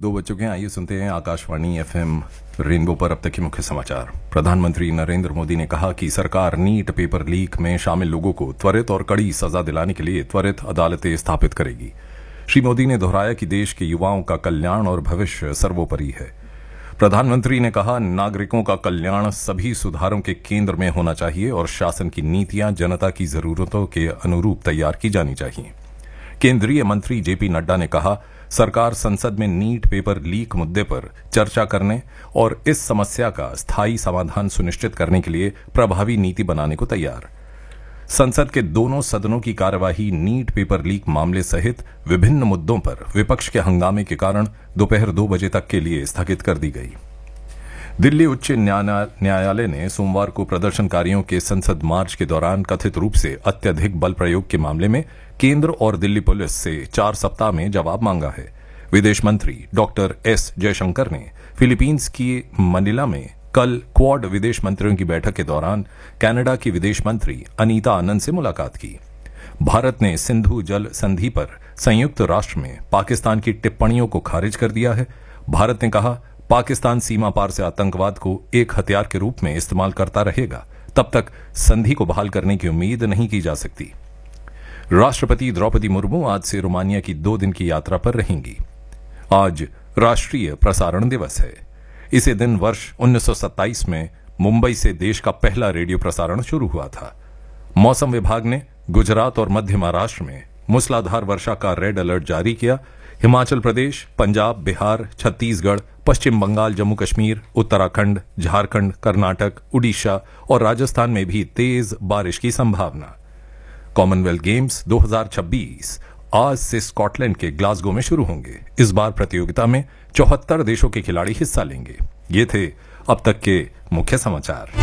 2 बज चुके हैं। आइए सुनते हैं आकाशवाणी एफएम रेनबो पर अब तक के मुख्य समाचार। प्रधानमंत्री नरेंद्र मोदी ने कहा कि सरकार नीट पेपर लीक में शामिल लोगों को त्वरित और कड़ी सजा दिलाने के लिए त्वरित अदालतें स्थापित करेगी। श्री मोदी ने दोहराया कि देश के युवाओं का कल्याण और भविष्य सर्वोपरि है। प्रधानमंत्री ने कहा, नागरिकों का कल्याण सभी सुधारों के केंद्र में होना चाहिए और शासन की नीतियां जनता की जरूरतों के अनुरूप तैयार की जानी चाहिए। केंद्रीय मंत्री जेपी नड्डा ने कहा, सरकार संसद में नीट पेपर लीक मुद्दे पर चर्चा करने और इस समस्या का स्थायी समाधान सुनिश्चित करने के लिए प्रभावी नीति बनाने को तैयार। संसद के दोनों सदनों की कार्यवाही नीट पेपर लीक मामले सहित विभिन्न मुद्दों पर विपक्ष के हंगामे के कारण दोपहर 2 बजे तक के लिए स्थगित कर दी गई। दिल्ली उच्च न्यायालय ने सोमवार को प्रदर्शनकारियों के संसद मार्च के दौरान कथित रूप से अत्यधिक बल प्रयोग के मामले में केंद्र और दिल्ली पुलिस से 4 सप्ताह में जवाब मांगा है। विदेश मंत्री डॉक्टर एस जयशंकर ने फिलीपींस की मनीला में कल क्वाड विदेश मंत्रियों की बैठक के दौरान कनाडा की विदेश मंत्री अनीता आनंद से मुलाकात की। भारत ने सिंधु जल संधि पर संयुक्त राष्ट्र में पाकिस्तान की टिप्पणियों को खारिज कर दिया है। भारत ने कहा, पाकिस्तान सीमा पार से आतंकवाद को एक हथियार के रूप में इस्तेमाल करता रहेगा, तब तक संधि को बहाल करने की उम्मीद नहीं की जा सकती। राष्ट्रपति द्रौपदी मुर्मू आज से रोमानिया की 2 दिन की यात्रा पर रहेंगी। आज राष्ट्रीय प्रसारण दिवस है। इसी दिन वर्ष 1927 में मुंबई से देश का पहला रेडियो प्रसारण शुरू हुआ था। मौसम विभाग ने गुजरात और मध्य महाराष्ट्र में मूसलाधार वर्षा का रेड अलर्ट जारी किया। हिमाचल प्रदेश, पंजाब, बिहार, छत्तीसगढ़, पश्चिम बंगाल, जम्मू कश्मीर, उत्तराखंड, झारखंड, कर्नाटक, उड़ीसा और राजस्थान में भी तेज बारिश की संभावना। कॉमनवेल्थ गेम्स 2026 आज से स्कॉटलैंड के ग्लासगो में शुरू होंगे। इस बार प्रतियोगिता में 74 देशों के खिलाड़ी हिस्सा लेंगे। ये थे अब तक के मुख्य समाचार।